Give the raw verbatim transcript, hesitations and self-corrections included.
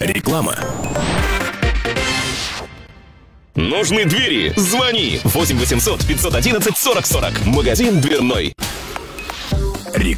Реклама. Нужны двери? Звони восемь восемьсот пятьсот одиннадцать сорок сорок. Магазин дверной. Реклама.